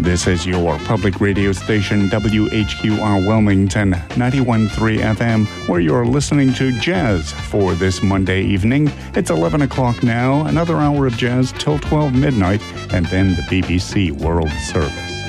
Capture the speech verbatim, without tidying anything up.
This is your public radio station, W H Q R Wilmington, ninety-one point three F M, where you're listening to jazz for this Monday evening. It's eleven o'clock now, another hour of jazz till twelve midnight, and then the B B C World Service.